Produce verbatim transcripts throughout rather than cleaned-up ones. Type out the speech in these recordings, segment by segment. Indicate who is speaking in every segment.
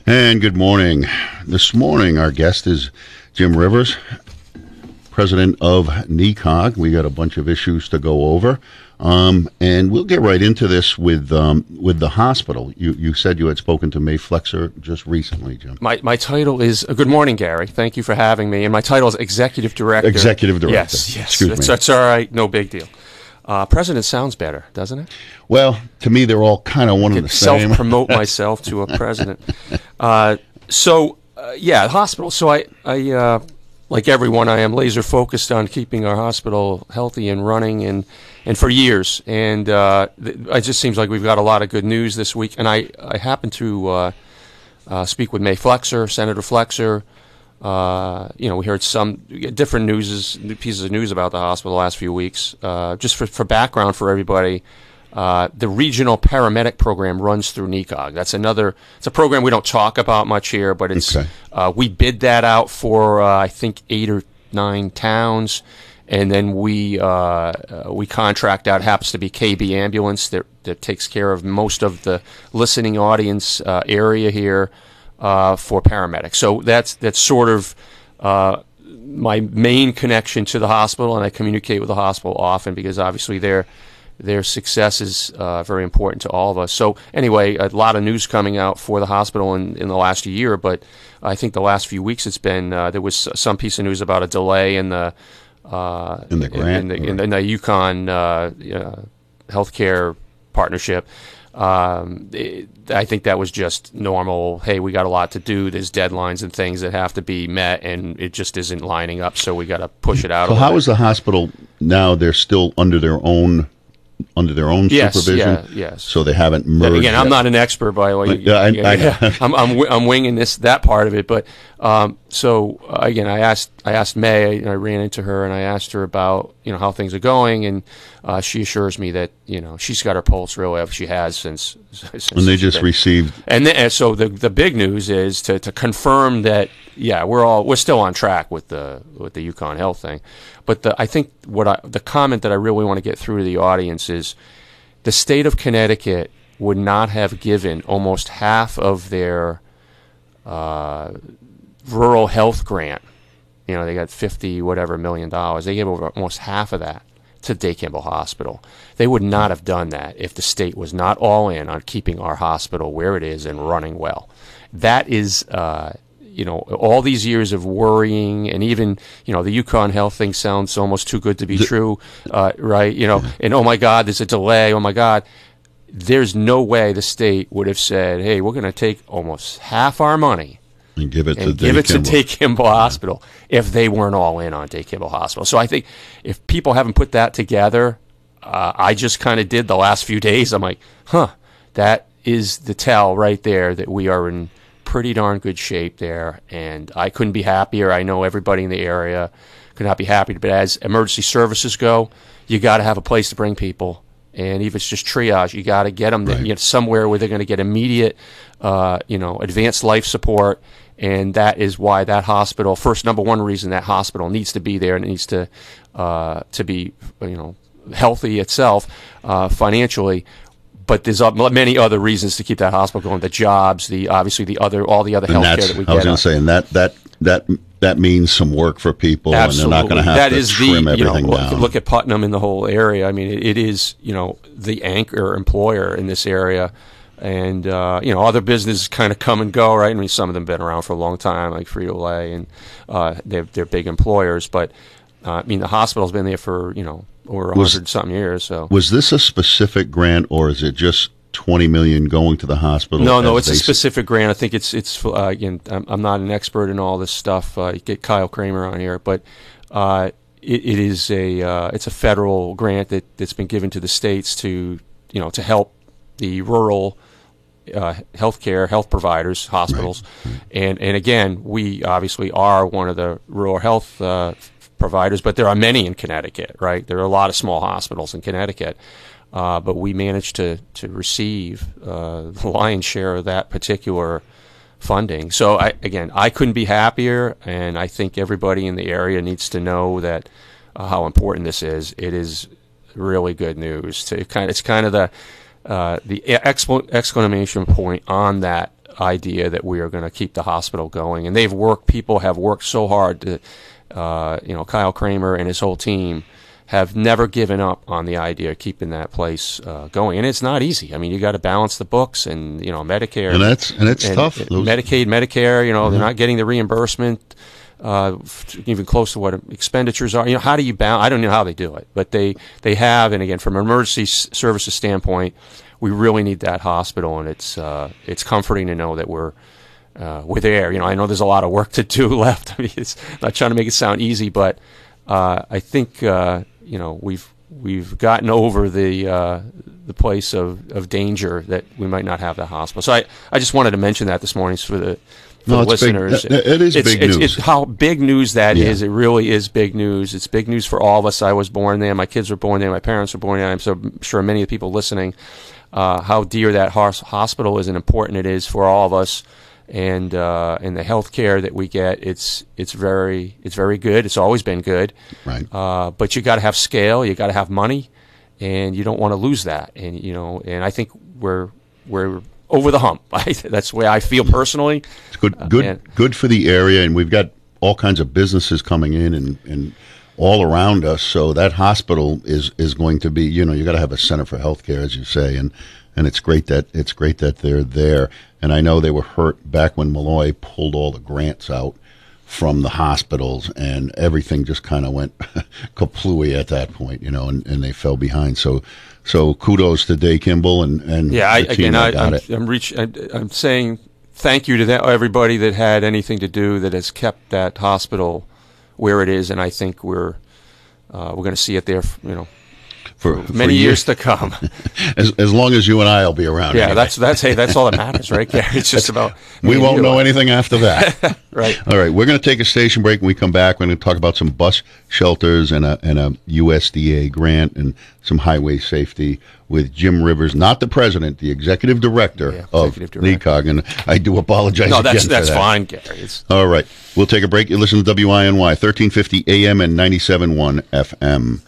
Speaker 1: And good morning. This morning, our guest is Jim Rivers, president of N E C O G. We got a bunch of issues to go over, um, and we'll get right into this with um, with the hospital. You you said you had spoken to May Flexer just recently, Jim.
Speaker 2: My my title is uh, good morning, Gary. Thank you for having me. And my title is executive director.
Speaker 1: Executive director.
Speaker 2: Yes, yes.
Speaker 1: Excuse
Speaker 2: that's,
Speaker 1: me.
Speaker 2: that's all right. No big deal. Uh, president sounds better, doesn't it?
Speaker 1: Well, to me, they're all kind of one and the same.
Speaker 2: Self-promote myself to a president. Uh, so, uh, yeah, hospital. So I, I uh, like everyone, I am laser focused on keeping our hospital healthy and running, and, and for years. And uh, th- it just seems like we've got a lot of good news this week. And I, I happened to uh, uh, speak with May Flexer, Senator Flexer. Uh, you know, we heard some different news, pieces of news about the hospital the last few weeks. Uh, just for, for background for everybody, uh, the regional paramedic program runs through N E C O G. That's another, it's a program we don't talk about much here, but it's,
Speaker 1: okay.
Speaker 2: uh, we bid that out for, uh, I think eight or nine towns. And then we, uh, uh, we contract out, happens to be K B Ambulance that, that takes care of most of the listening audience, uh, area here. Uh, for paramedics. So that's that's sort of uh, my main connection to the hospital, and I communicate with the hospital often because obviously their their success is uh, very important to all of us. So anyway, a lot of news coming out for the hospital in, in the last year, but I think the last few weeks it's been uh, there was some piece of news about a delay in the uh,
Speaker 1: in the grant
Speaker 2: in, in, the, in the Yukon uh, uh, healthcare partnership. Um, it, I think that was just normal. Hey, we got a lot to do. There's deadlines and things that have to be met, and it just isn't lining up. So we got to push it out.
Speaker 1: So
Speaker 2: a
Speaker 1: how
Speaker 2: bit.
Speaker 1: is the hospital now? They're still under their own under their own
Speaker 2: yes,
Speaker 1: supervision.
Speaker 2: Yeah, yes.
Speaker 1: So they haven't merged.
Speaker 2: Again, I'm
Speaker 1: yet.
Speaker 2: not an expert, by the way.
Speaker 1: Yeah, I, I,
Speaker 2: yeah, I'm, I'm I'm winging this that part of it, but um, so uh, again, I asked I asked May, and I ran into her, and I asked her about you know how things are going, and uh, she assures me that you know she's got her pulse really up. She has since. since
Speaker 1: and they just
Speaker 2: been.
Speaker 1: received.
Speaker 2: And, then, and so the the big news is to, to confirm that yeah we're all we're still on track with the with the Yukon Health thing, but the I think what I the comment that I really want to get through to the audience is. The state of Connecticut would not have given almost half of their uh, rural health grant. You know, they got fifty whatever million dollars. They gave over almost half of that to Day Kimball Hospital. They would not have done that if the state was not all in on keeping our hospital where it is and running well. That is, uh, you know, all these years of worrying, and even, you know, the Yukon Health thing sounds almost too good to be the, true, uh, right? You know, and oh my God, there's a delay. Oh my God, there's no way the state would have said, "Hey, we're going to take almost half our money
Speaker 1: and give it
Speaker 2: and
Speaker 1: to
Speaker 2: give
Speaker 1: Day
Speaker 2: it
Speaker 1: Kimball.
Speaker 2: to Day Kimball Hospital," if they weren't all in on Day Kimball Hospital. So I think if people haven't put that together, uh, I just kind of did the last few days. I'm like, huh, that is the tell right there that we are in pretty darn good shape there, and I couldn't be happier. I know everybody in the area could not be happier, but as emergency services go, you got to have a place to bring people, and even if it's just triage, you got to get them right. you know, somewhere where they're going to get immediate, uh, you know, advanced life support, and that is why that hospital, first, number one reason that hospital needs to be there, and it needs to uh, to be, you know, healthy itself uh, financially. But there's many other reasons to keep that hospital going: the jobs, the obviously the other, all the other health care that we get.
Speaker 1: I was going to say, and that that that that means some work for people,
Speaker 2: Absolutely.
Speaker 1: and they're not going to have
Speaker 2: that
Speaker 1: to
Speaker 2: is
Speaker 1: trim
Speaker 2: the,
Speaker 1: everything
Speaker 2: you know,
Speaker 1: down.
Speaker 2: Look, look at Putnam in the whole area. I mean, it, it is you know the anchor employer in this area, and uh, you know other businesses kind of come and go, right? I mean, some of them have been around for a long time, like Frito-Lay, and uh, they're they're big employers. But uh, I mean, the hospital's been there for you know over a hundred something years. So
Speaker 1: was this a specific grant, or is it just twenty million going to the hospital?
Speaker 2: No, no, it's a specific grant. I think it's it's uh, again. I'm, I'm not an expert in all this stuff. Uh, you get Kyle Kramer on here, but uh, it, it is a uh, it's a federal grant that that's been given to the states to you know to help the rural uh, healthcare health providers, hospitals, right. Right. and and again, we obviously are one of the rural health uh, providers, but there are many in Connecticut, right? There are a lot of small hospitals in Connecticut. Uh, but we managed to to receive uh, the lion's share of that particular funding. So I, again, I couldn't be happier, and I think everybody in the area needs to know that uh, how important this is. It is really good news. To kind, it's kind of the uh, the exclamation point on that idea that we are going to keep the hospital going. And they've worked, people have worked so hard to, uh, you know, Kyle Kramer and his whole team have never given up on the idea of keeping that place uh, going. And it's not easy. I mean, you got to balance the books and, you know, Medicare.
Speaker 1: And that's, and it's
Speaker 2: and,
Speaker 1: tough.
Speaker 2: And
Speaker 1: Those...
Speaker 2: Medicaid, Medicare, you know, mm-hmm. they're not getting the reimbursement uh, even close to what expenditures are. You know, how do you balance? I don't know how they do it, but they, they have. And again, from an emergency s- services standpoint, we really need that hospital, and it's uh, it's comforting to know that we're uh, we're there. You know, I know there's a lot of work to do left. I mean, it's not trying to make it sound easy, but uh, I think uh, you know we've we've gotten over the uh, the place of, of danger that we might not have that hospital. So I, I just wanted to mention that this morning for the for
Speaker 1: no,
Speaker 2: the
Speaker 1: it's
Speaker 2: listeners.
Speaker 1: Big, it is
Speaker 2: it's,
Speaker 1: big
Speaker 2: it's,
Speaker 1: news.
Speaker 2: It's how big news that
Speaker 1: yeah.
Speaker 2: is. It really is big news. It's big news for all of us. I was born there. My kids were born there. My parents were born there. I'm so sure many of the people listening. Uh, how dear that hos- hospital is and important it is for all of us, and uh, and the health care that we get. It's it's very it's very good. It's always been good,
Speaker 1: right?
Speaker 2: Uh, but you got to have scale. You got to have money, and you don't want to lose that. And you know, and I think we're we're over the hump. That's the way I feel personally.
Speaker 1: It's good good
Speaker 2: uh,
Speaker 1: good for the area, and we've got all kinds of businesses coming in and. and all around us, so that hospital is, is going to be, you know, you got to have a center for healthcare, as you say, and, and it's great that it's great that they're there. And I know they were hurt back when Malloy pulled all the grants out from the hospitals, and everything just kind of went kaplooey at that point, you know, and, and they fell behind. So, so kudos to Dave Kimball and and
Speaker 2: yeah, I,
Speaker 1: the team
Speaker 2: again,
Speaker 1: that
Speaker 2: I,
Speaker 1: got
Speaker 2: I'm,
Speaker 1: it.
Speaker 2: I'm, reach, I, I'm saying thank you to that, everybody that had anything to do that has kept that hospital where it is, and I think we're uh, we're going to see it there, you know,
Speaker 1: for,
Speaker 2: for many
Speaker 1: for
Speaker 2: years to come.
Speaker 1: as as long as you and I will be around.
Speaker 2: Yeah,
Speaker 1: anyway.
Speaker 2: that's that's hey, that's all that matters, right? Yeah, it's just about
Speaker 1: we won't know anything after that.
Speaker 2: Right.
Speaker 1: All right, we're going to take a station break. When we come back, we're going to talk about some bus shelters and a and a U S D A grant and some highway safety with Jim Rivers, not the president, the executive director
Speaker 2: yeah,
Speaker 1: of
Speaker 2: executive director.
Speaker 1: NECOG. And I do apologize.
Speaker 2: No, that's
Speaker 1: again
Speaker 2: that's
Speaker 1: for that.
Speaker 2: fine, Gary. It's-
Speaker 1: All right, we'll take a break. You listen to W I N Y, thirteen fifty A M and ninety-seven point one F M.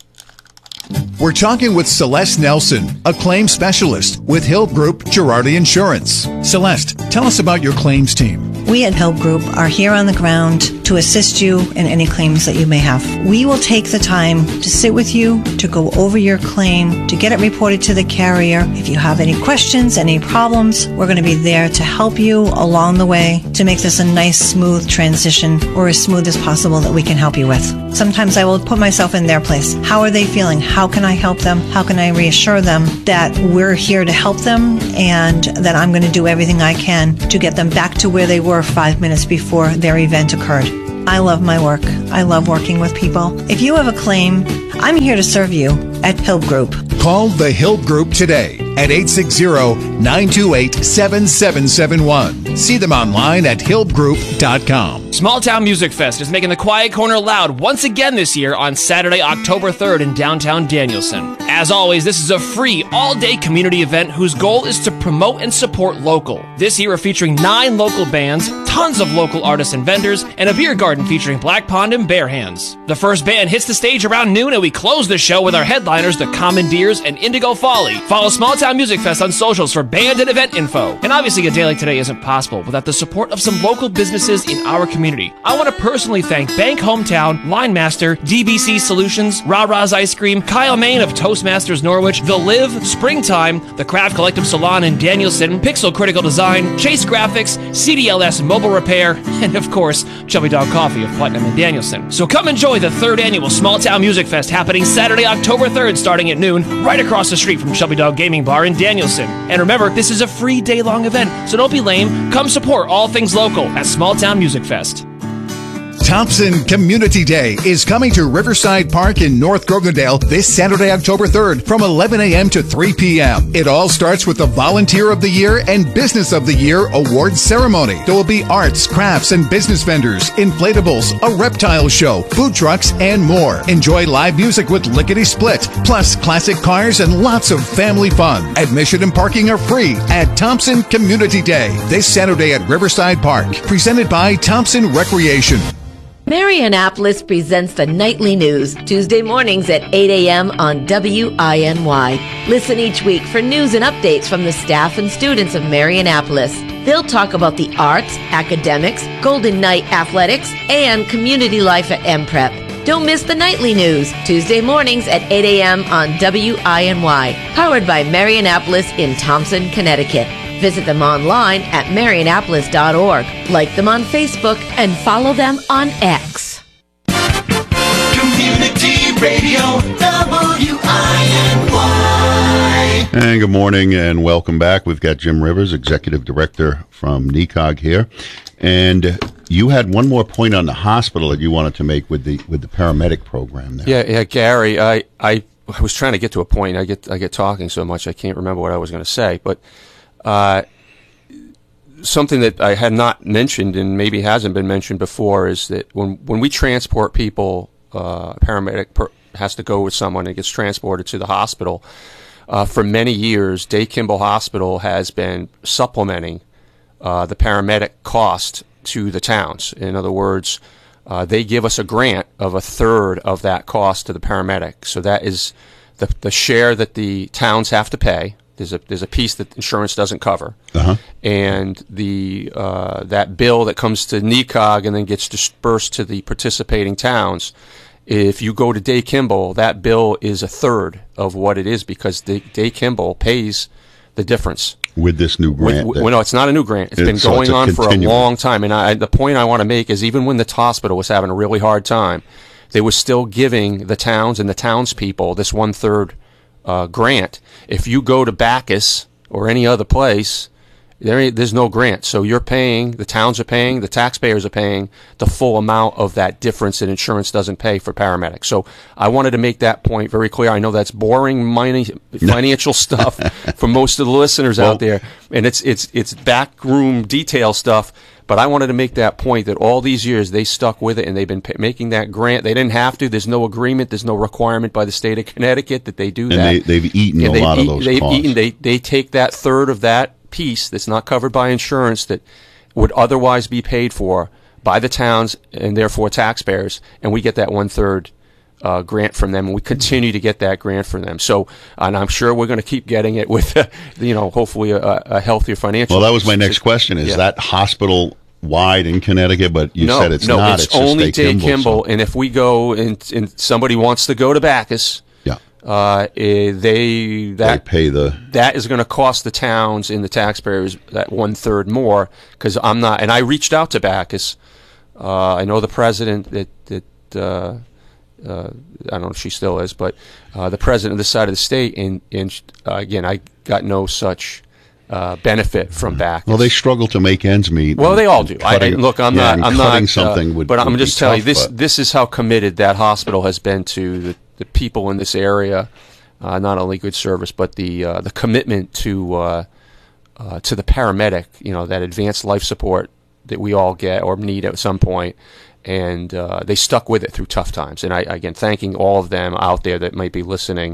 Speaker 3: We're talking with Celeste Nelson, a claims specialist with Hill Group Girardi Insurance. Celeste, tell us about your claims team.
Speaker 4: We at Hill Group are here on the ground to assist you in any claims that you may have. We will take the time to sit with you, to go over your claim, to get it reported to the carrier. If you have any questions, any problems, we're going to be there to help you along the way to make this a nice, smooth transition, or as smooth as possible that we can help you with. Sometimes I will put myself in their place. How are they feeling? How can I help them? How can I reassure them that we're here to help them and that I'm going to do everything I can to get them back to where they were five minutes before their event occurred? I love my work. I love working with people. If you have a claim, I'm here to serve you at Hill Group.
Speaker 3: Call the Hill Group today at eight six zero, nine two eight, seven seven seven one. See them online at hill group dot com.
Speaker 5: Small Town Music Fest is making the Quiet Corner loud once again this year on Saturday, October third in downtown Danielson. As always, this is a free all-day community event whose goal is to promote and support local. This year we're featuring nine local bands, tons of local artists and vendors, and a beer garden featuring Black Pond and Bare Hands. The first band hits the stage around noon, and we close the show with our headliners, the Commandeers and Indigo Folly. Follow Small Town Music Fest on socials for band and event info. And obviously a day like today isn't possible without the support of some local businesses in our community. I want to personally thank Bank Hometown, Line Master, D B C Solutions, Ra Ra's Ice Cream, Kyle Main of Toastmasters Norwich, The Live, Springtime, The Craft Collective Salon in Danielson, Pixel Critical Design, Chase Graphics, C D L S Mobile Repair, and of course, Chubby Dog Coffee of Putnam and Danielson. So come enjoy the third annual Small Town Music Fest happening Saturday, October third, starting at noon, right across the street from Chubby Dog Gaming Bar in Danielson. And remember, this is a free day-long event, so don't be lame. Come support all things local at Small Town Music Fest.
Speaker 3: Thompson Community Day is coming to Riverside Park in North Groganedale this Saturday, October third from eleven a.m. to three p.m. It all starts with the Volunteer of the Year and Business of the Year awards ceremony. There will be arts, crafts, and business vendors, inflatables, a reptile show, food trucks, and more. Enjoy live music with Lickety Split, plus classic cars and lots of family fun. Admission and parking are free at Thompson Community Day this Saturday at Riverside Park. Presented by Thompson Recreation.
Speaker 6: Mary Annapolis presents the Nightly News, Tuesday mornings at eight a.m. on W I N Y. Listen each week for news and updates from the staff and students of Mary Annapolis. They'll talk about the arts, academics, Golden Knight athletics, and community life at M Prep. Don't miss the Nightly News, Tuesday mornings at eight a.m. on W I N Y, powered by Mary Annapolis in Thompson, Connecticut. Visit them online at mary annapolis dot org. Like them on Facebook and follow them on X.
Speaker 7: Community Radio, W I N Y.
Speaker 1: And good morning and welcome back. We've got Jim Rivers, Executive Director from N E C O G here. And you had one more point on the hospital that you wanted to make with the with the paramedic program there.
Speaker 2: Yeah, yeah, Gary, I, I, I was trying to get to a point. I get I get talking so much I can't remember what I was going to say. But uh, something that I had not mentioned and maybe hasn't been mentioned before is that when when we transport people, uh, a paramedic per, has to go with someone and gets transported to the hospital. Uh, for many years, Day Kimball Hospital has been supplementing Uh, the paramedic cost to the towns. In other words, uh, they give us a grant of a third of that cost to the paramedic. So that is the the share that the towns have to pay. There's a there's a piece that insurance doesn't cover,
Speaker 1: Uh-huh.
Speaker 2: and the uh, that bill that comes to N E C O G and then gets dispersed to the participating towns. If you go to Day Kimball, that bill is a third of what it is because Day, Day Kimball pays the difference.
Speaker 1: With this new grant.
Speaker 2: With, well, no, it's not a new grant. It's
Speaker 1: It's-
Speaker 2: been
Speaker 1: so
Speaker 2: going
Speaker 1: it's a
Speaker 2: on for a
Speaker 1: continuing.
Speaker 2: long time. And I, the point I want to make is even when the hospital was having a really hard time, they were still giving the towns and the townspeople this one-third uh, grant. If you go to Bacchus or any other place, there ain't, there's no grant. So you're paying, the towns are paying, the taxpayers are paying the full amount of that difference that insurance doesn't pay for paramedics. So I wanted to make that point very clear. I know that's boring money, financial stuff for most of the listeners
Speaker 1: Well,
Speaker 2: out there, and it's it's it's backroom detail stuff. But I wanted to make that point that all these years they stuck with it and they've been pa- making that grant. They didn't have to. There's no agreement. There's no requirement by the state of Connecticut that they do
Speaker 1: And
Speaker 2: that.
Speaker 1: they, they've eaten
Speaker 2: Yeah,
Speaker 1: a
Speaker 2: they've
Speaker 1: lot of
Speaker 2: eat-
Speaker 1: those
Speaker 2: they've
Speaker 1: costs.
Speaker 2: eaten. They they take that third of that piece that's not covered by insurance that would otherwise be paid for by the towns and therefore taxpayers, and we get that one third uh, grant from them, and we continue to get that grant from them. So, and I'm sure we're going to keep getting it with, uh, you know, hopefully a, a healthier financial.
Speaker 1: Well, that was my next question. Is
Speaker 2: Yeah.
Speaker 1: that hospital wide in Connecticut? But you
Speaker 2: no,
Speaker 1: said it's
Speaker 2: no,
Speaker 1: not.
Speaker 2: it's,
Speaker 1: It's, just
Speaker 2: only
Speaker 1: Day Kimball.
Speaker 2: Kimball.
Speaker 1: so-
Speaker 2: And if we go and, and somebody wants to go to Bacchus,
Speaker 1: yeah.
Speaker 2: uh, eh, they that
Speaker 1: They pay the.
Speaker 2: that is going to cost the towns and the taxpayers that one third more because I'm not. And I reached out to Bacchus. Uh, I know the president that that uh, uh, I don't know if she still is, but uh, the president of this side of the state. And and uh, again, I got no such uh, benefit from Bacchus.
Speaker 1: Well, they struggle to make ends meet.
Speaker 2: Well, they all do. I,
Speaker 1: Cutting-
Speaker 2: I, look, I'm
Speaker 1: yeah,
Speaker 2: not.
Speaker 1: and
Speaker 2: I'm
Speaker 1: cutting
Speaker 2: not.
Speaker 1: something
Speaker 2: uh,
Speaker 1: would.
Speaker 2: but I'm
Speaker 1: would
Speaker 2: just
Speaker 1: be
Speaker 2: telling you
Speaker 1: tough,
Speaker 2: this.
Speaker 1: but-
Speaker 2: This is how committed that hospital has been to the, the people in this area. Uh, not only good service, but the uh, the commitment to uh, uh, to the paramedic. You know, that advanced life support that we all get or need at some point. And uh, they stuck with it through tough times. And I, again, thanking all of them out there that might be listening.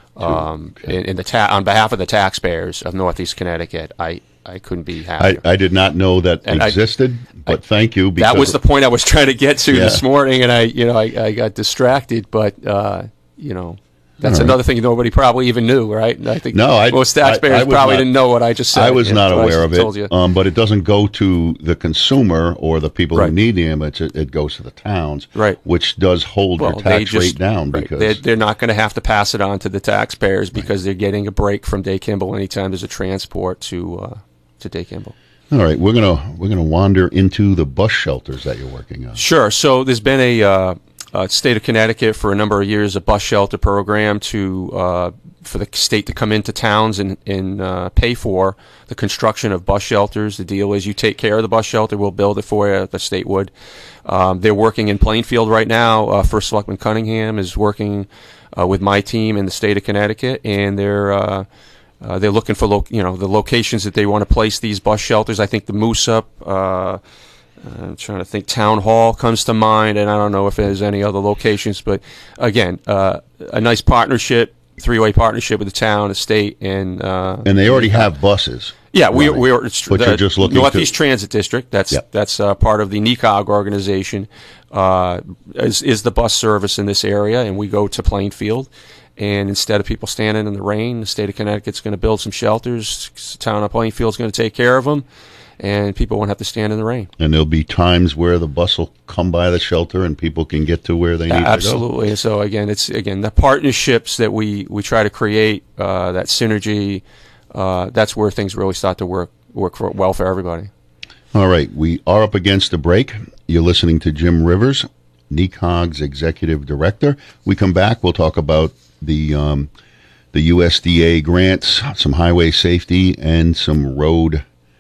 Speaker 2: Um,
Speaker 1: Okay.
Speaker 2: in, in the ta- on behalf of the taxpayers of Northeast Connecticut, I, I couldn't be happier.
Speaker 1: I, I did not know that
Speaker 2: And I-
Speaker 1: existed, but thank you.
Speaker 2: That was the point I was trying to get to
Speaker 1: Yeah.
Speaker 2: this morning, and I, you know, I, I got distracted. But uh, you know, that's
Speaker 1: All right.
Speaker 2: another thing nobody probably even knew, right? I think
Speaker 1: No, I-
Speaker 2: most
Speaker 1: I-
Speaker 2: taxpayers
Speaker 1: I was
Speaker 2: probably
Speaker 1: not-
Speaker 2: didn't know what I just said.
Speaker 1: I was
Speaker 2: Yeah,
Speaker 1: not
Speaker 2: what I
Speaker 1: aware of
Speaker 2: told you.
Speaker 1: it, um, but it doesn't go to the consumer or the people
Speaker 2: Right.
Speaker 1: who need the ambulance. It, it goes to the towns,
Speaker 2: Right.
Speaker 1: which does hold
Speaker 2: Well,
Speaker 1: your
Speaker 2: they
Speaker 1: tax
Speaker 2: just-
Speaker 1: rate down
Speaker 2: right,
Speaker 1: because
Speaker 2: they're, they're not going to have to pass it on to the taxpayers because they're getting a break from Day Kimball anytime there's a transport to uh, to Day Kimball.
Speaker 1: All right, we're gonna we're gonna wander into the bus shelters that you're working on.
Speaker 2: Sure. So there's been a uh, uh, state of Connecticut for a number of years a bus shelter program to uh, for the state to come into towns and, and uh, pay for the construction of bus shelters. The deal is you take care of the bus shelter, we'll build it for you. The state would. Um, they're working in Plainfield right now. Uh, First Selectman Cunningham is working uh, with my team in the state of Connecticut, and they're. Uh, Uh, they're looking for, lo- you know, the locations that they want to place these bus shelters. I think the Moose Up, uh, I'm trying to think, Town Hall comes to mind, and I don't know if there's any other locations. But again, uh, a nice partnership three-way partnership with the town, the state, and uh,
Speaker 1: and they already have buses.
Speaker 2: Yeah, we
Speaker 1: running.
Speaker 2: we are. It's
Speaker 1: But
Speaker 2: the
Speaker 1: you're just looking
Speaker 2: Northeast
Speaker 1: to-
Speaker 2: Transit District. That's
Speaker 1: Yep.
Speaker 2: that's uh, part of the N E C O G organization. Uh, is is the bus service in this area, and we go to Plainfield. And instead of people standing in the rain, the state of Connecticut's going to build some shelters. The town of Plainfield's going to take care of them, and people won't have to stand in the rain.
Speaker 1: And there'll be times where the bus will come by the shelter and people can get to where they need
Speaker 2: Absolutely. And so again, it's again the partnerships that we, we try to create, uh, that synergy. Uh, that's where things really start to work work for, well for everybody.
Speaker 1: to go. All right, we are up against the break. You're listening to Jim Rivers, N E C O G's Executive Director. We come back, we'll talk about the um, the U S D A grants, some highway safety, and some road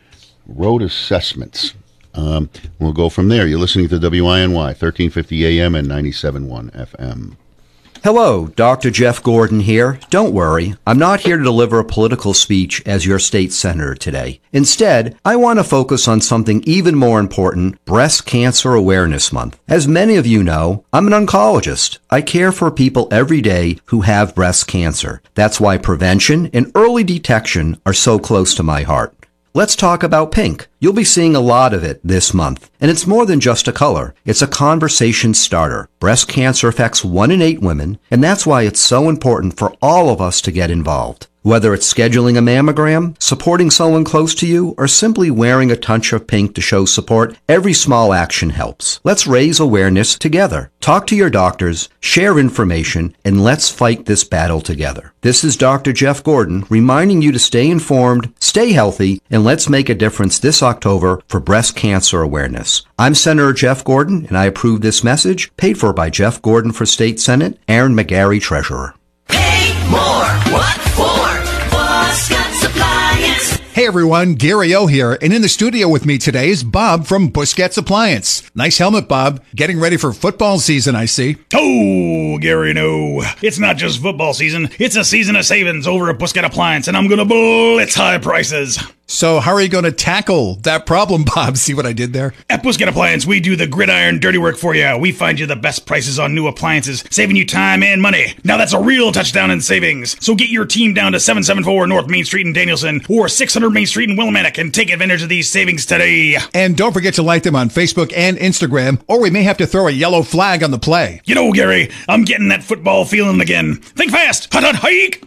Speaker 1: road assessments. Um, we'll go from there. You're listening to W I N Y, thirteen fifty A M and ninety-seven point one F M.
Speaker 8: Hello, Doctor Jeff Gordon here. Don't worry, I'm not here to deliver a political speech as your state senator today. Instead, I want to focus on something even more important, Breast Cancer Awareness Month. As many of you know, I'm an oncologist. I care for people every day who have breast cancer. That's why prevention and early detection are so close to my heart. Let's talk about pink. You'll be seeing a lot of it this month. And it's more than just a color. It's a conversation starter. Breast cancer affects one in eight women, and that's why it's so important for all of us to get involved. Whether it's scheduling a mammogram, supporting someone close to you, or simply wearing a touch of pink to show support, every small action helps. Let's raise awareness together. Talk to your doctors, share information, and let's fight this battle together. This is Doctor Jeff Gordon reminding you to stay informed, stay healthy, and let's make a difference this October for breast cancer awareness. I'm Senator Jeff Gordon, and I approve this message, paid for by Jeff Gordon for State Senate, Aaron McGarry, Treasurer.
Speaker 7: Pay more. What for? Buscat's Appliance.
Speaker 3: Hey everyone, Gary O here, and in the studio with me today is Bob from Busquets Appliance. Nice helmet, Bob. Getting ready for football season, I see.
Speaker 9: Oh, Gary, no. It's not just football season. It's a season of savings over at Busquets Appliance, and I'm going to blitz high prices.
Speaker 3: So how are you going to tackle that problem, Bob? See what I did there?
Speaker 9: At Busquets Appliance, we do the gridiron dirty work for you. We find you the best prices on new appliances, saving you time and money. Now that's a real touchdown in savings. So get your team down to seven seventy-four North Main Street in Danielson or six hundred Main Street in Willimantic and take advantage of these savings today.
Speaker 3: And don't forget to like them on Facebook and Instagram, or we may have to throw a yellow flag on the play.
Speaker 9: You know, Gary, I'm getting that football feeling again. Think fast. Hut, hut, hike.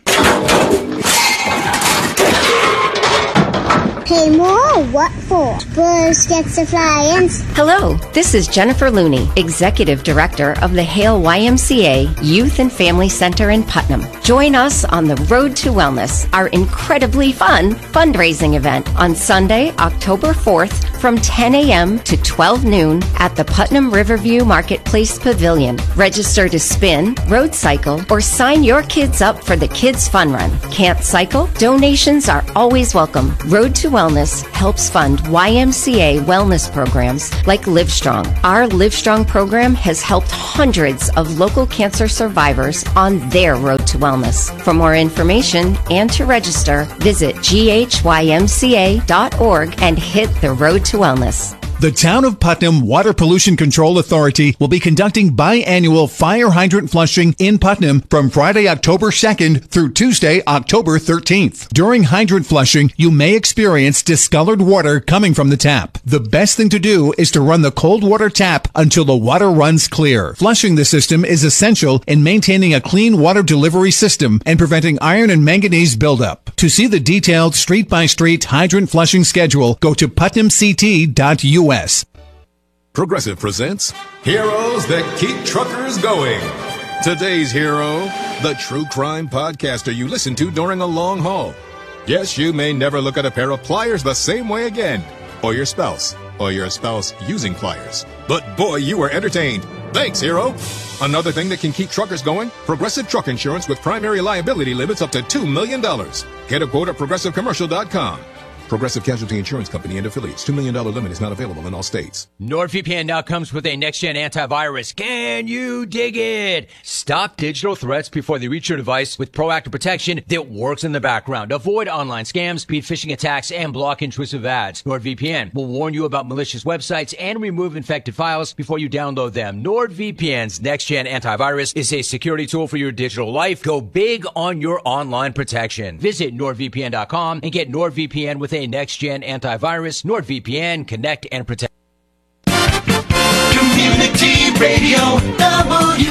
Speaker 10: Pay more? What for? Busquets Appliance.
Speaker 11: Hello, this is Jennifer Looney, Executive Director of the Hale Y M C A Youth and Family Center in Putnam. Join us on the Road to Wellness, our incredibly fun fundraising event on Sunday, October fourth from ten a.m. to twelve noon at the Putnam Riverview Marketplace Pavilion. Register to spin, road cycle, or sign your kids up for the Kids Fun Run. Can't cycle? Donations are always welcome. Road to Wellness helps fund Y M C A wellness programs like Livestrong. Our Livestrong program has helped hundreds of local cancer survivors on their road to wellness. For more information and to register, visit G H Y M C A dot org and hit the road to wellness.
Speaker 3: The Town of Putnam Water Pollution Control Authority will be conducting biannual fire hydrant flushing in Putnam from Friday, October second through Tuesday, October thirteenth. During hydrant flushing, you may experience discolored water coming from the tap. The best thing to do is to run the cold water tap until the water runs clear. Flushing the system is essential in maintaining a clean water delivery system and preventing iron and manganese buildup. To see the detailed street-by-street hydrant flushing schedule, go to putnam c t dot u s.
Speaker 12: Progressive presents Heroes That Keep Truckers Going. Today's hero, the true crime podcaster you listen to during a long haul. Yes, you may never look at a pair of pliers the same way again. Or your spouse. Or your spouse using pliers. But boy, you were entertained. Thanks, hero. Another thing that can keep truckers going, Progressive Truck Insurance with primary liability limits up to two million dollars. Get a quote at progressive commercial dot com. Progressive Casualty Insurance Company and affiliates. two million dollars limit is not available in all states.
Speaker 13: NordVPN now comes with a next-gen antivirus. Can you dig it? Stop digital threats before they reach your device with proactive protection that works in the background. Avoid online scams, beat phishing attacks, and block intrusive ads. NordVPN will warn you about malicious websites and remove infected files before you download them. NordVPN's next-gen antivirus is a security tool for your digital life. Go big on your online protection. Visit nord v p n dot com and get NordVPN with a next-gen antivirus. NordVPN, connect and protect.
Speaker 7: Community Radio, W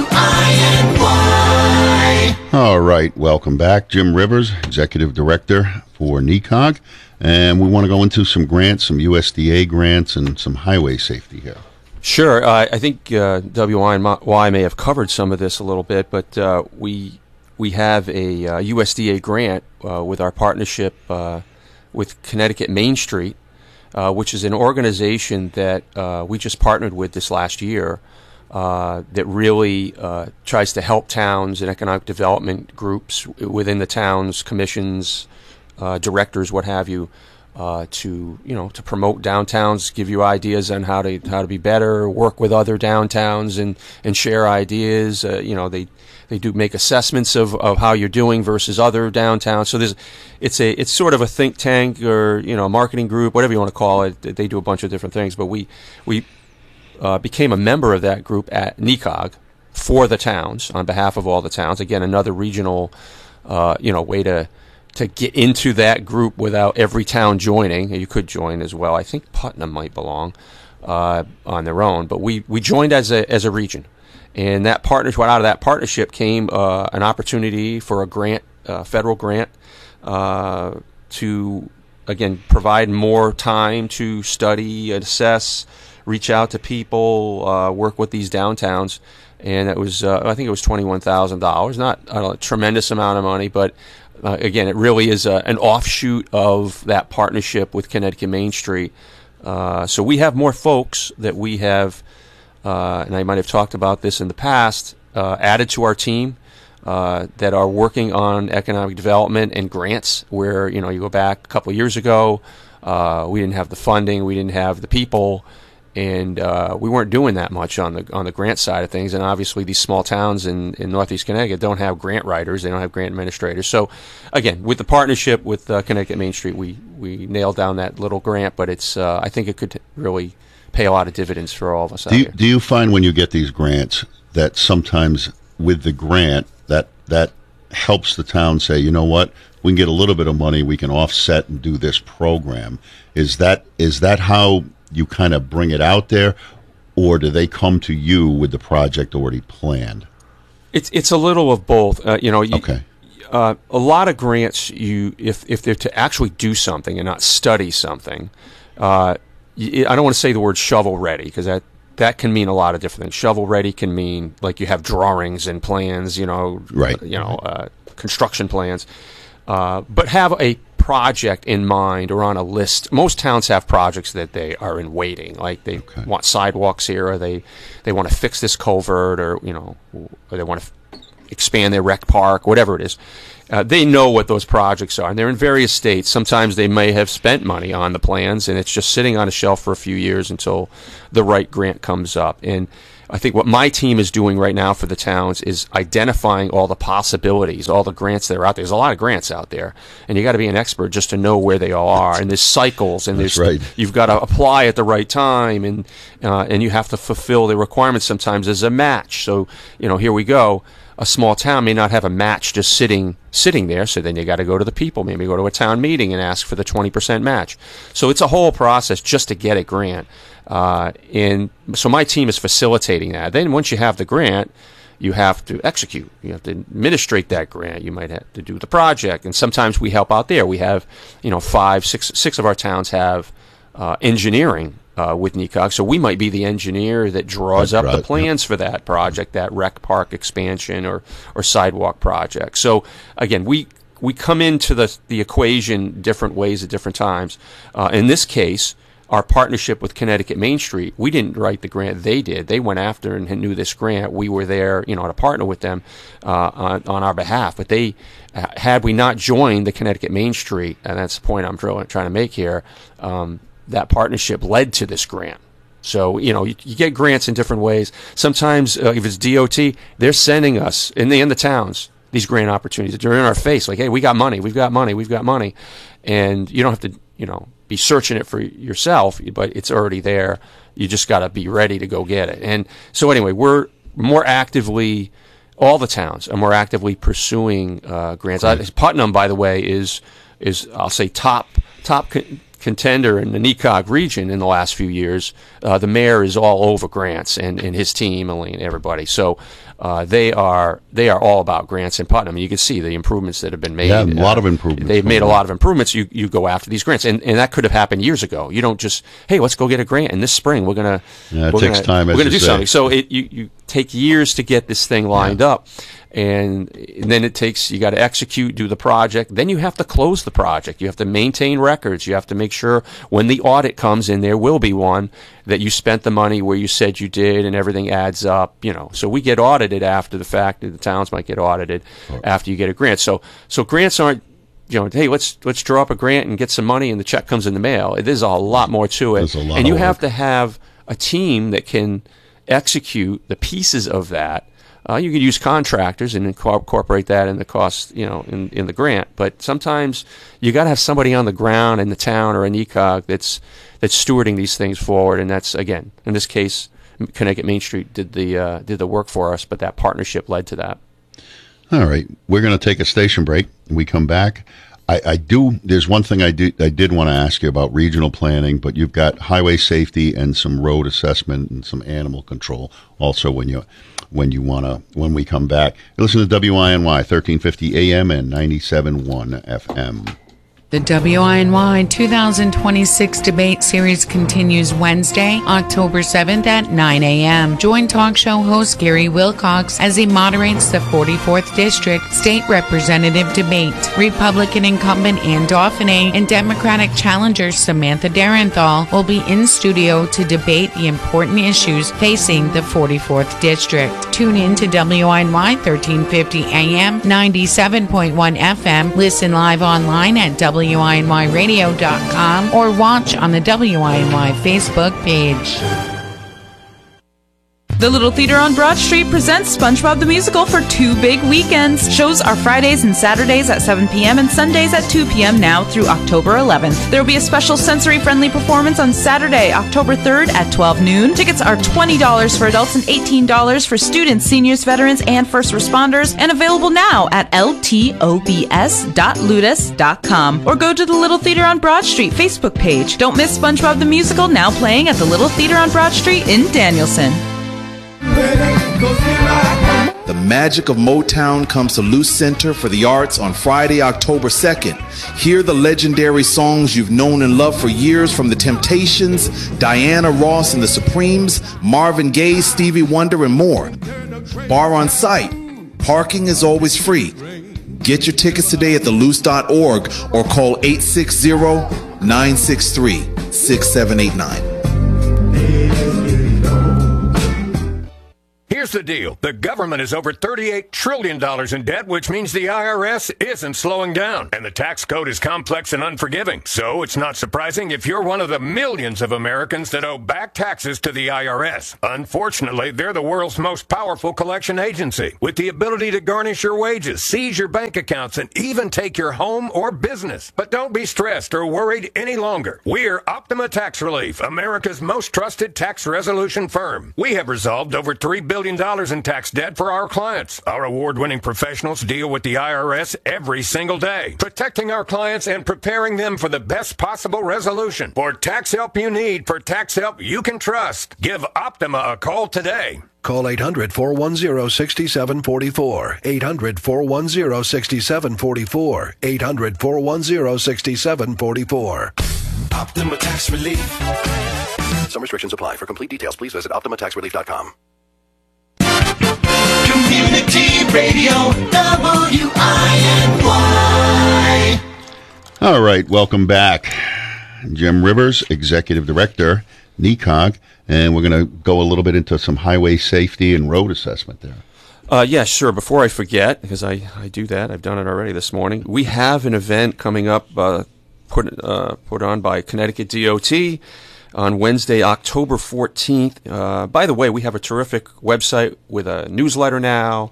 Speaker 7: I N Y.
Speaker 1: All right, welcome back. Jim Rivers, Executive Director for N E C O G. And we want to go into some grants, some U S D A grants, and some highway safety here.
Speaker 2: Sure. Uh, I think uh, W I N Y may have covered some of this a little bit, but uh, we we have a uh, U S D A grant uh, with our partnership uh, with Connecticut Main Street, uh, which is an organization that uh, we just partnered with this last year uh, that really uh, tries to help towns and economic development groups within the towns, commissions, uh, directors, what have you, uh, to you know to promote downtowns, give you ideas on how to how to be better, work with other downtowns and and share ideas. Uh, you know they. They do make assessments of, of how you're doing versus other downtowns. So there's, it's a it's sort of a think tank or you know a marketing group, whatever you want to call it. They do a bunch of different things. But we we uh, became a member of that group at N E C O G for the towns on behalf of all the towns. Again, another regional uh, you know way to to get into that group without every town joining. You could join as well. I think Putnam might belong uh, on their own, but we we joined as a as a region. And that partnership, out of that partnership came uh, an opportunity for a grant, uh, federal grant, uh, to, again, provide more time to study, assess, reach out to people, uh, work with these downtowns. And it was, uh, I think it was twenty-one thousand dollars, not a tremendous amount of money, but uh, again, it really is a, an offshoot of that partnership with Connecticut Main Street. Uh, so we have more folks that we have Uh, and I might have talked about this in the past, uh, added to our team uh, that are working on economic development and grants where, you know, you go back a couple of years ago, uh, we didn't have the funding, we didn't have the people, and uh, we weren't doing that much on the on the grant side of things. And obviously these small towns in, in Northeast Connecticut don't have grant writers, they don't have grant administrators. So, again, with the partnership with uh, Connecticut Main Street, we, we nailed down that little grant, but it's uh, I think it could really pay a lot of dividends for all of us out
Speaker 1: do you,
Speaker 2: here.
Speaker 1: Do you find when you get these grants that sometimes with the grant that that helps the town say, you know what, we can get a little bit of money, we can offset and do this program? Is that is that how you kind of bring it out there, or do they come to you with the project already planned? It's it's a little of both. Uh, you know. You, okay. Uh, a lot of grants, you if if they're to actually do something and not study something. Uh, I don't want to say the word shovel ready because that, that can mean a lot of different things. Shovel ready can mean like you have drawings and plans, you know, right. you know, uh, construction plans, uh, but have a project in mind or on a list. Most towns have projects that they are in waiting, like they okay. want sidewalks here, or they they want to fix this culvert, or you know, or they want to f- expand their rec park, whatever it is. Uh, they know what those projects are, and they're in various states. Sometimes they may have spent money on the plans, and it's just sitting on a shelf for a few years until the right grant comes up. And I think what my team is doing right now for the towns is identifying all the possibilities, all the grants that are out there. There's a lot of grants out there, and you got to be an expert just to know where they all are. And there's cycles, and there's right. you've got to apply at the right time, and uh, and you have to fulfill the requirements. Sometimes as a match. So you know, here we go. A small town may not have a match just sitting sitting there, so then you got to go to the people, maybe go to a town meeting and ask for the twenty percent match. So it's a whole process just to get a grant. Uh, and so my team is facilitating that. Then once you have the grant, you have to execute. You have to administrate that grant. You might have to do the project, and sometimes we help out there. We have, you know, five, six, six of our towns have uh, engineering Uh, with N E C O G, so we might be the engineer that draws That's up right, the plans yep. for that project, that rec park expansion or or sidewalk project. So again, we we come into the the equation different ways at different times. Uh, in this case,
Speaker 2: our partnership with Connecticut Main Street, we didn't write the grant, they did. They went after and knew this grant. We were there, you know, to partner with them uh, on, on our behalf. But they, uh, had we not joined the Connecticut Main Street, and that's the point I'm trying to make here, um, that partnership led to this grant. So, you know, you, you get grants in different ways. Sometimes, uh, if it's D O T, they're sending us, in the, in the towns, these grant opportunities. They're in our face, like, hey, we got money, we've got money, we've got money. And you don't have to, you know, be searching it for yourself, but it's already there. You just got to be ready to go get it. And so anyway, we're more actively, all the towns are more actively pursuing uh, grants. I, Putnam, by the way, is, is I'll say, top top con- contender in the N E C O G region in the last few years. Uh, the mayor is all over grants, and, and his team, and everybody. So uh, they are they are all about grants in Putnam. And you can see the improvements that have been made.
Speaker 1: Yeah, a lot
Speaker 2: uh,
Speaker 1: of improvements.
Speaker 2: They've made a lot of improvements. You you go after these grants, and, and that could have happened years ago. You don't just, hey, let's go get a grant, and this spring we're gonna
Speaker 1: yeah, it
Speaker 2: we're
Speaker 1: takes
Speaker 2: gonna,
Speaker 1: time.
Speaker 2: We're
Speaker 1: as
Speaker 2: gonna
Speaker 1: you
Speaker 2: do
Speaker 1: say.
Speaker 2: something. So it you, you take years to get this thing lined
Speaker 1: yeah.
Speaker 2: up. And, and then it takes, you got to execute, do the project. Then you have to close the project. You have to maintain records. You have to make sure when the audit comes in, there will be one, that you spent the money where you said you did and everything adds up, you know. So we get audited after the fact. The towns might get audited oh. after you get a grant. So, so grants aren't, you know, hey, let's, let's draw up a grant and get some money and the check comes in the mail. There's a lot more to it. And you have to have a team that can execute the pieces of that. Uh, you can use contractors and incorporate that in the cost, you know, in, in the grant. But sometimes you got to have somebody on the ground in the town or an E C O G that's that's stewarding these things forward. And that's, again, in this case, Connecticut Main Street did the uh, did the work for us, but that partnership led to that.
Speaker 1: All right, we're going to take a station break. When we come back, I, I do. There's one thing I do. I did want to ask you about regional planning, but you've got highway safety and some road assessment and some animal control also when you. When you want to, when we come back. Listen to W I N Y, thirteen fifty A M and ninety-seven point one F M.
Speaker 14: The W I N Y two thousand twenty-six debate series continues Wednesday, October seventh at nine a.m. Join talk show host Gary Wilcox as he moderates the forty-fourth District State Representative debate. Republican incumbent Ann Dauphine and Democratic challenger Samantha Darenthal will be in studio to debate the important issues facing the forty-fourth District. Tune in to W I N Y thirteen fifty A M, ninety-seven point one F M. Listen live online at W I N Y radio dot com or watch on the W I N Y Facebook page.
Speaker 15: The Little Theater on Broad Street presents SpongeBob the Musical for two big weekends. Shows are Fridays and Saturdays at seven p.m. and Sundays at two p.m. now through October eleventh. There will be a special sensory-friendly performance on Saturday, October third at twelve noon. Tickets are twenty dollars for adults and eighteen dollars for students, seniors, veterans, and first responders, and available now at L T O B S dot ludus dot com or go to the Little Theater on Broad Street Facebook page. Don't miss SpongeBob the Musical, now playing at the Little Theater on Broad Street in Danielson.
Speaker 16: The magic of Motown comes to Luce Center for the Arts on Friday, October second. Hear the legendary songs you've known and loved for years from the Temptations, Diana Ross and the Supremes, Marvin Gaye, Stevie Wonder, and more. Bar on site. Parking is always free. Get your tickets today at the luce dot org or call eight six zero, nine six three, six seven eight nine.
Speaker 12: Here's the deal. The government is over thirty-eight trillion dollars in debt, which means the I R S isn't slowing down. And the tax code is complex and unforgiving. So it's not surprising if you're one of the millions of Americans that owe back taxes to the I R S. Unfortunately, they're the world's most powerful collection agency, with the ability to garnish your wages, seize your bank accounts, and even take your home or business. But don't be stressed or worried any longer. We're Optima Tax Relief, America's most trusted tax resolution firm. We have resolved over three billion dollars in tax debt for our clients. Our award-winning professionals deal with the I R S every single day, protecting our clients and preparing them for the best possible resolution. For tax help you need, for tax help you can trust, give Optima a call today.
Speaker 17: Call eight hundred, four one zero, six seven four four. eight hundred, four one zero, six seven four four. eight hundred, four one zero, six seven four four.
Speaker 18: Optima Tax Relief.
Speaker 17: Some restrictions apply. For complete details, please visit optima tax relief dot com.
Speaker 7: Community Radio, W I N Y.
Speaker 1: All right, welcome back. Jim Rivers, Executive Director, N E C O G, and we're going to go a little bit into some highway safety and road assessment there.
Speaker 2: Uh, yeah, sure. Before I forget, because I, I do that, I've done it already this morning. We have an event coming up uh, put uh, put on by Connecticut D O T on Wednesday, October fourteenth. Uh, by the way, we have a terrific website with a newsletter now,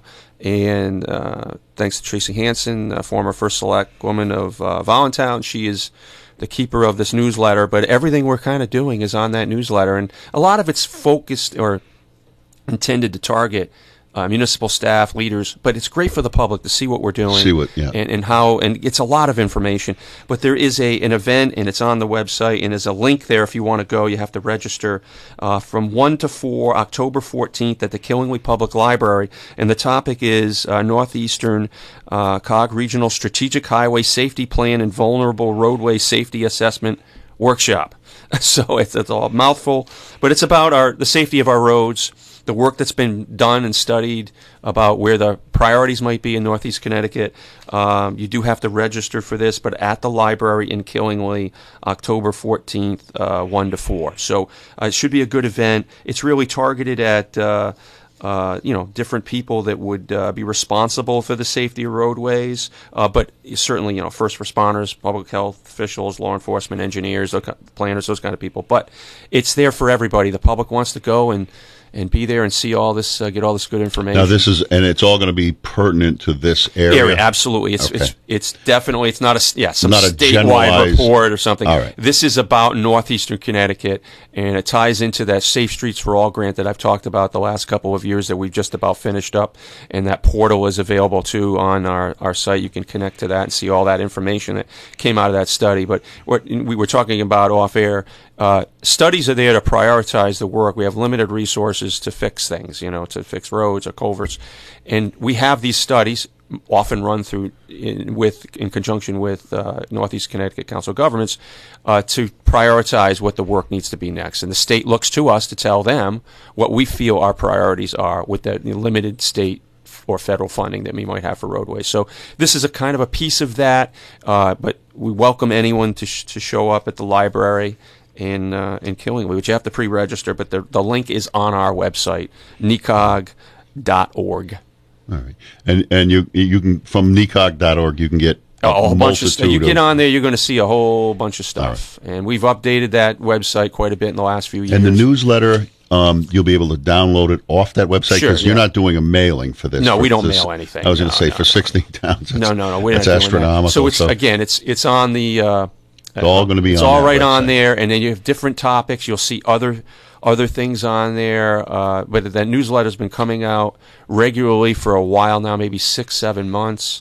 Speaker 2: and uh, thanks to Tracy Hansen, a former First Select Woman of uh, Voluntown. She is the keeper of this newsletter, but everything we're kind of doing is on that newsletter, and a lot of it's focused or intended to target Uh, municipal staff, leaders, but it's great for the public to see what we're doing,
Speaker 1: see what, yeah.
Speaker 2: and, and how, and it's a lot of information. But there is a an event, and it's on the website, and there's a link there if you want to go. You have to register uh, from one to four, October fourteenth, at the Killingly Public Library, and the topic is uh, Northeastern uh, C O G Regional Strategic Highway Safety Plan and Vulnerable Roadway Safety Assessment Workshop. So it's, it's a mouthful, but it's about our the safety of our roads, the work that's been done and studied about where the priorities might be in Northeast Connecticut. Um, you do have to register for this, but at the library in Killingly, October fourteenth, uh, one to four. So uh, it should be a good event. It's really targeted at uh, uh, you know, different people that would uh, be responsible for the safety of roadways, uh, but certainly, you know, first responders, public health officials, law enforcement, engineers, planners, those kind of people. But it's there for everybody. The public wants to go and and be there and see all this, uh, get all this good information.
Speaker 1: Now this is, and it's all going to be pertinent to this area.
Speaker 2: Area, absolutely. It's
Speaker 1: okay.
Speaker 2: it's it's definitely it's not a yeah some
Speaker 1: not a
Speaker 2: statewide report or something.
Speaker 1: All right.
Speaker 2: This is about Northeastern Connecticut, and it ties into that Safe Streets for All grant that I've talked about the last couple of years that we've just about finished up, and that portal is available too on our our site. You can connect to that and see all that information that came out of that study. But what we were talking about off air. Uh, studies are there to prioritize the work. We have limited resources to fix things, you know, to fix roads or culverts, and we have these studies often run through in, with in conjunction with uh, Northeast Connecticut Council of Governments uh, to prioritize what the work needs to be next. And the state looks to us to tell them what we feel our priorities are with the limited state or federal funding that we might have for roadways. So this is a kind of a piece of that, uh, but we welcome anyone to sh- to show up at the library in uh, in Killingly, which you have to pre-register, but the the link is on our website, N E C O G dot org.
Speaker 1: All right, and and you you can from N E C O G dot org you can get a,
Speaker 2: a whole bunch of stuff. You get
Speaker 1: of,
Speaker 2: on there, you're going to see a whole bunch of stuff, right. And we've updated that website quite a bit in the last few years.
Speaker 1: And the newsletter, um, you'll be able to download it off that website because
Speaker 2: sure, yeah.
Speaker 1: you're not doing a mailing for this.
Speaker 2: No,
Speaker 1: for
Speaker 2: we don't
Speaker 1: this,
Speaker 2: mail anything.
Speaker 1: I was going
Speaker 2: no,
Speaker 1: to say
Speaker 2: no,
Speaker 1: for
Speaker 2: no.
Speaker 1: sixteen towns.
Speaker 2: No, no, no, we're
Speaker 1: that's
Speaker 2: not doing
Speaker 1: astronomical.
Speaker 2: That. So it's
Speaker 1: so.
Speaker 2: again, it's it's on the. Uh,
Speaker 1: It's all going to be
Speaker 2: it's
Speaker 1: on
Speaker 2: all
Speaker 1: that
Speaker 2: right
Speaker 1: website.
Speaker 2: on there, and then you have different topics. You'll see other other things on there. Uh, but that newsletter's been coming out regularly for a while now, maybe six, seven months.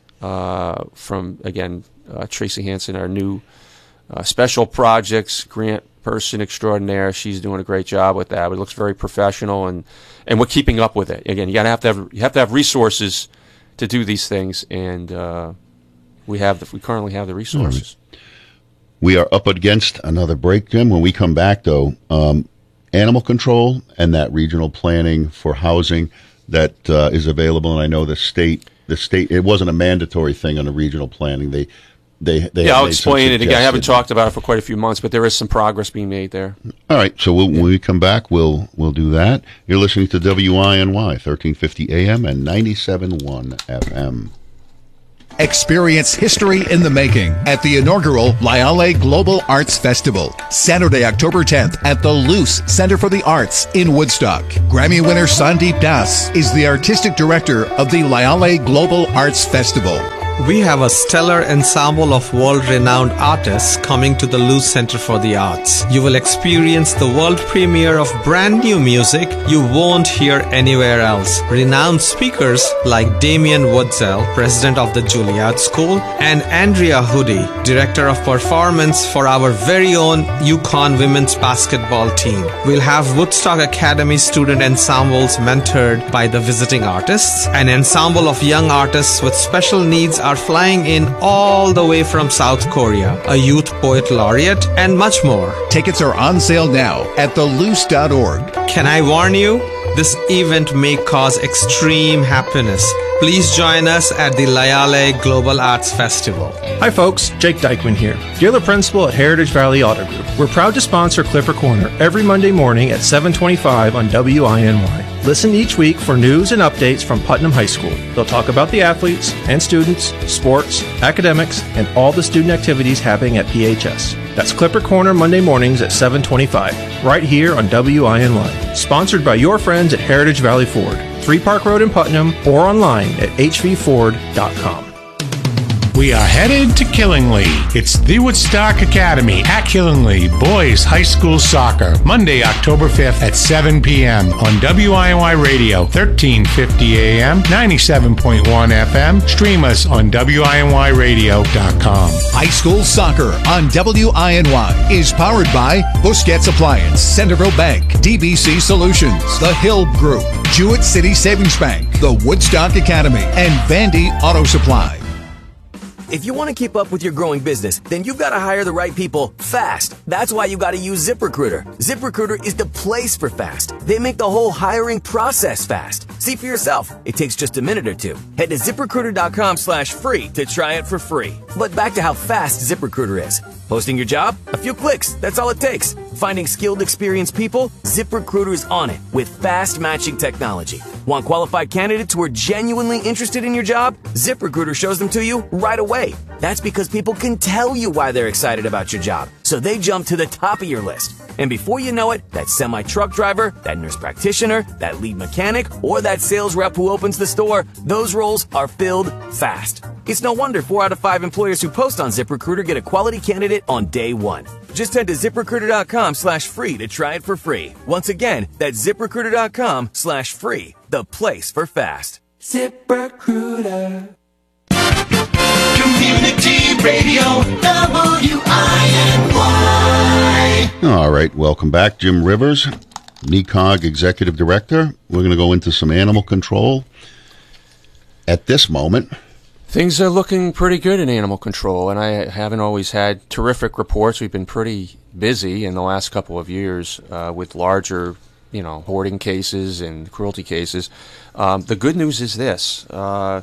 Speaker 2: Uh, from again, uh, Tracy Hansen, our new uh, special projects grant person extraordinaire. She's doing a great job with that. It looks very professional, and and we're keeping up with it. Again, you got to have to have you have to have resources to do these things, and. Uh, We have the, we currently have the resources.
Speaker 1: Right. We are up against another break, Jim. When we come back, though, um, animal control and that regional planning for housing that uh, is available, and I know the state, the state, it wasn't a mandatory thing on the regional planning. They, they, they
Speaker 2: yeah, I'll explain it again. I haven't talked about it for quite a few months, but there is some progress being made there.
Speaker 1: All right, so we'll, when we come back, we'll we'll do that. You're listening to W I N Y, thirteen fifty A M and ninety-seven point one F M.
Speaker 3: Experience history in the making at the inaugural Lyale Global Arts Festival, Saturday, October tenth at the Luce Center for the Arts in Woodstock. Grammy winner Sandeep Das is the artistic director of the Lyale Global Arts Festival.
Speaker 19: We have a stellar ensemble of world-renowned artists coming to the Luce Center for the Arts. You will experience the world premiere of brand new music you won't hear anywhere else. Renowned speakers like Damien Woodsell, president of the Juilliard School, and Andrea Hoodie, director of performance for our very own UConn women's basketball team. We'll have Woodstock Academy student ensembles mentored by the visiting artists. An ensemble of young artists with special needs are flying in all the way from South Korea, a youth poet laureate, and much more.
Speaker 3: Tickets are on sale now at the luce dot org.
Speaker 19: Can I warn you? This event may cause extreme happiness. Please join us at the Layale Global Arts Festival.
Speaker 20: Hi folks, Jake Dykeman here, dealer principal at Heritage Valley Auto Group. We're proud to sponsor Clipper Corner every Monday morning at seven twenty-five on W I N Y. Listen each week for news and updates from Putnam High School. They'll talk about the athletes and students, sports, academics, and all the student activities happening at P H S. That's Clipper Corner Monday mornings at seven twenty-five, right here on W I N Y. Sponsored by your friends at Heritage Valley Ford, three Park Road in Putnam, or online at h v ford dot com.
Speaker 21: We are headed to Killingly. It's the Woodstock Academy at Killingly Boys High School Soccer, Monday, October fifth at seven p.m. on W I N Y Radio, thirteen fifty A M, ninety-seven point one F M. Stream us on W I N Y radio dot com.
Speaker 3: High School Soccer on W I N Y is powered by Busquets Appliance, Centerville Bank, D B C Solutions, The Hill Group, Jewett City Savings Bank, the Woodstock Academy, and Vandy Auto Supply.
Speaker 22: If you want to keep up with your growing business, then you've got to hire the right people fast. That's why you got to use ZipRecruiter. ZipRecruiter is the place for fast. They make the whole hiring process fast. See for yourself. It takes just a minute or two. Head to ZipRecruiter.com slash free to try it for free. But back to how fast ZipRecruiter is. Posting your job? A few clicks. That's all it takes. Finding skilled, experienced people? ZipRecruiter is on it with fast matching technology. Want qualified candidates who are genuinely interested in your job? ZipRecruiter shows them to you right away. That's because people can tell you why they're excited about your job, so they jump to the top of your list. And before you know it, that semi-truck driver, that nurse practitioner, that lead mechanic, or that sales rep who opens the store, those roles are filled fast. It's no wonder four out of five employers who post on ZipRecruiter get a quality candidate on day one. Just head to ZipRecruiter.com slash free to try it for free. Once again, that's ZipRecruiter.com slash free, the place for fast.
Speaker 7: ZipRecruiter. Community Radio, W I N Y.
Speaker 1: All right, welcome back. Jim Rivers, N E C O G Executive Director. We're going to go into some animal control. At this moment,
Speaker 2: things are looking pretty good in animal control, and I haven't always had terrific reports. We've been pretty busy in the last couple of years uh, with larger, you know, hoarding cases and cruelty cases. Um, the good news is this. Uh,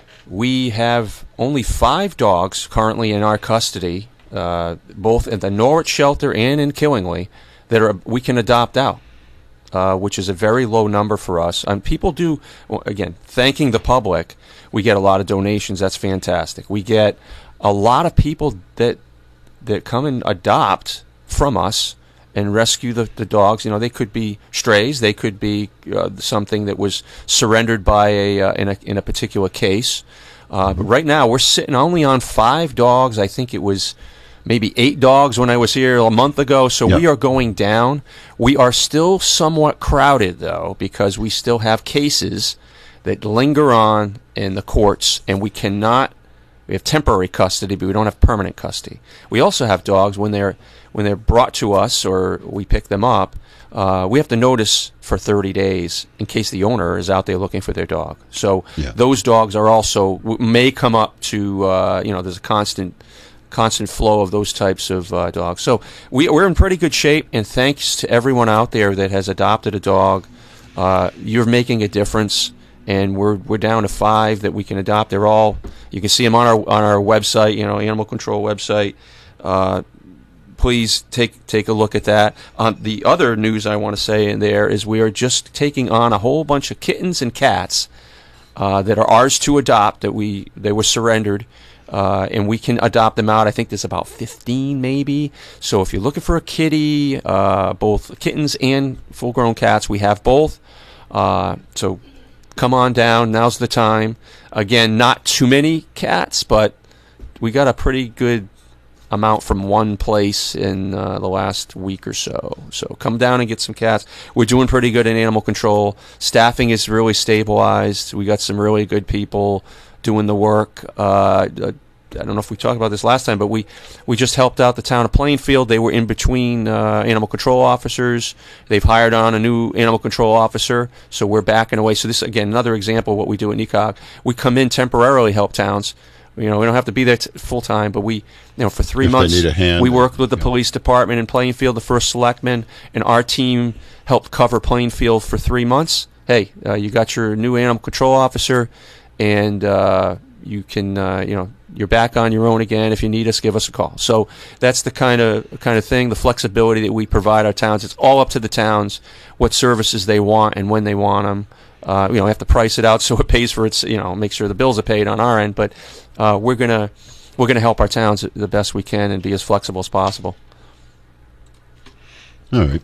Speaker 2: we have only five dogs currently in our custody, uh, both at the Norwich shelter and in Killingly, that are we can adopt out. Uh, which is a very low number for us. And people do, well, again, thanking the public, we get a lot of donations. That's fantastic. We get a lot of people that that come and adopt from us and rescue the, the dogs. You know, they could be strays. They could be uh, something that was surrendered by a uh, in a in a particular case. Uh, but right now, we're sitting only on five dogs. I think it was maybe eight dogs when I was here a month ago, so yep. We are going down. We are still somewhat crowded, though, because we still have cases that linger on in the courts, and we cannot, we have temporary custody, but we don't have permanent custody. We also have dogs, when they're when they're brought to us or we pick them up, uh, we have to notice for thirty days in case the owner is out there looking for their dog. So yeah. Those dogs are also, may come up to, uh, you know, there's a constant constant flow of those types of uh, dogs. So we, we're in pretty good shape, and thanks to everyone out there that has adopted a dog. Uh, you're making a difference, and we're we're down to five that we can adopt. They're all, you can see them on our on our website, you know, animal control website. Uh, please take take a look at that. Um, the other news I want to say in there is we are just taking on a whole bunch of kittens and cats uh, that are ours to adopt, that we they were surrendered. Uh, and we can adopt them out. I think there's about fifteen maybe. So if you're looking for a kitty, uh, both kittens and full-grown cats, we have both. Uh, so come on down. Now's the time. Again, not too many cats, but we got a pretty good amount from one place in uh, the last week or so. So come down and get some cats. We're doing pretty good in animal control. Staffing is really stabilized. We got some really good people doing the work. Uh, I don't know if we talked about this last time, but we, we just helped out the town of Plainfield. They were in between uh, animal control officers. They've hired on a new animal control officer, so we're backing away. So this, again, another example of what we do at N E C O G. We come in temporarily, help towns. You know, we don't have to be there t- full time, but we, you know, for three
Speaker 1: If they
Speaker 2: months,
Speaker 1: need a hand,
Speaker 2: we worked with the police department in Plainfield, the first selectman, and our team helped cover Plainfield for three months. Hey, uh, you got your new animal control officer, and uh, you can, uh, you know, you're back on your own again. If you need us, give us a call. So that's the kind of kind of thing, the flexibility that we provide our towns. It's all up to the towns what services they want and when they want them. Uh, you know, we have to price it out so it pays for its, you know, make sure the bills are paid on our end. But uh, we're gonna we're gonna help our towns the best we can and be as flexible as possible.
Speaker 1: All right,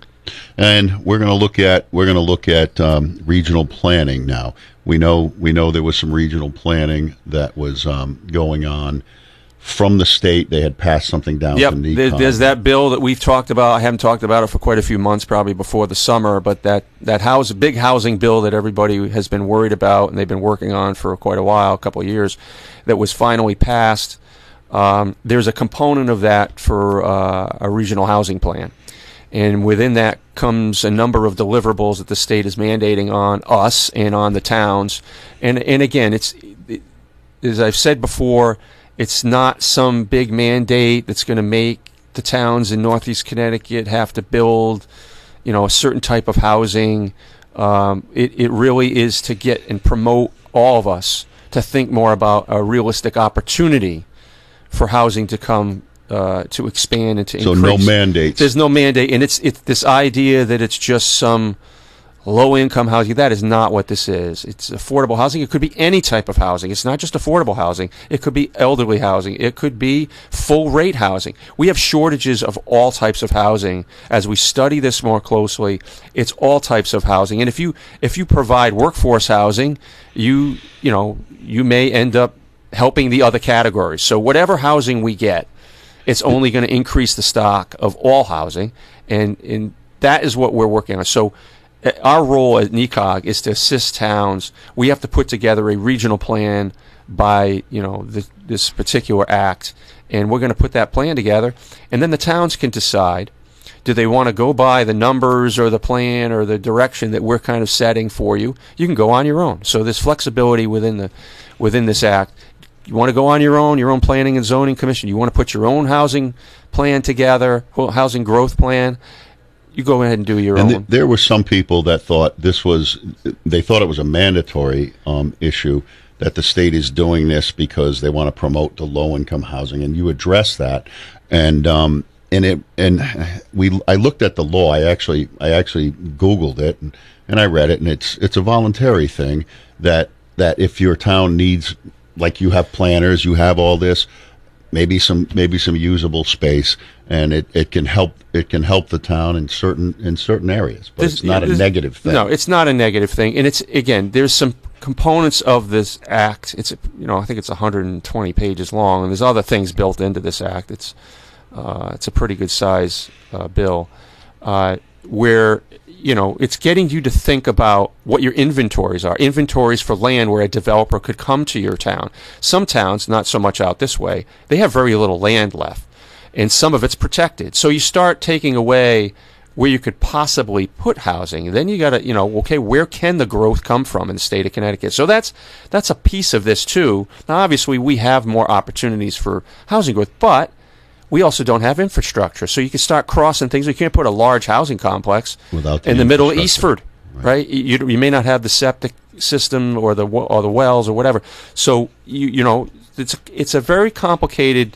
Speaker 1: and we're going to look at we're going to look at um, regional planning now. We know we know there was some regional planning that was um, going on from the state. They had passed something down
Speaker 2: Yep,
Speaker 1: to NECOG.
Speaker 2: there, there's that bill that we've talked about. I haven't talked about it for quite a few months, probably before the summer, but that, that house, big housing bill that everybody has been worried about and they've been working on for quite a while, a couple of years, that was finally passed. Um, there's a component of that for uh, a regional housing plan. And within that comes a number of deliverables that the state is mandating on us and on the towns. And, and again, it's it, as I've said before, it's not some big mandate that's going to make the towns in Northeast Connecticut have to build, you know, a certain type of housing. Um, it, it really is to get and promote all of us to think more about a realistic opportunity for housing to come, uh, to expand and to
Speaker 1: so
Speaker 2: increase.
Speaker 1: no mandates.
Speaker 2: There's no mandate, and it's it's this idea that it's just some low-income housing. That is not what this is. It's affordable housing. It could be any type of housing. It's not just affordable housing. It could be elderly housing. It could be full-rate housing. We have shortages of all types of housing. As we study this more closely, it's all types of housing. And if you if you provide workforce housing, you you know you may end up helping the other categories. So whatever housing we get, it's only going to increase the stock of all housing, and and that is what we're working on. So our role at NECOG is to assist towns. We have to put together a regional plan by, you know, the, this particular act, and we're going to put that plan together, and then the towns can decide, do they want to go by the numbers or the plan or the direction that we're kind of setting for you? You can go on your own. So there's flexibility within the within this act. You want to go on your own, your own planning and zoning commission. You want to put your own housing plan together, housing growth plan. You go ahead and do your
Speaker 1: and
Speaker 2: own.
Speaker 1: Th- there were some people that thought this was, they thought it was a mandatory um, issue, that the state is doing this because they want to promote the low-income housing, and you address that. And um, and it and we, I looked at the law. I actually I actually Googled it and, and I read it, and it's it's a voluntary thing that that if your town needs, like you have planners, you have all this. Maybe some maybe some usable space, and it, it can help it can help the town in certain in certain areas. But
Speaker 2: There's-
Speaker 1: it's not a
Speaker 2: there's-
Speaker 1: negative thing.
Speaker 2: No, it's not a negative thing, and it's again, there's some components of this act. It's you know I think it's one hundred twenty pages long, and there's other things built into this act. It's uh, it's a pretty good size uh, bill, uh, where you know it's getting you to think about what your inventories are. Inventories for land where a developer could come to your town. Some towns, not so much out this way, they have very little land left, and some of it's protected. So you start taking away where you could possibly put housing. Then you got to, you know, okay, where can the growth come from in the state of Connecticut? So that's that's a piece of this too. Now, obviously, we have more opportunities for housing growth, but we also don't have infrastructure. So you can start crossing things. You can't put a large housing complex
Speaker 1: Without the
Speaker 2: in the middle of
Speaker 1: infrastructure.
Speaker 2: Eastford, right? You, you may not have the septic system or the or the wells or whatever. So you you know it's it's a very complicated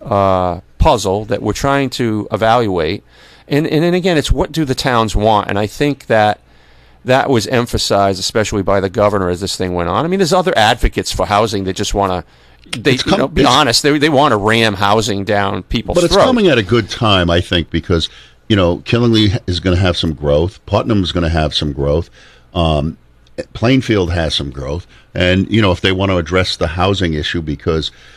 Speaker 2: uh, puzzle that we're trying to evaluate. And and then again, it's what do the towns want? And I think that that was emphasized, especially by the governor, as this thing went on. I mean, there's other advocates for housing that just want to, they
Speaker 1: com-
Speaker 2: you know, be
Speaker 1: it's-
Speaker 2: honest, they they want to ram housing down people's
Speaker 1: But it's
Speaker 2: throats.
Speaker 1: coming at a good time, I think, because, you know, Killingly is going to have some growth. Putnam is going to have some growth. Um, Plainfield has some growth. And, you know, if they want to address the housing issue, because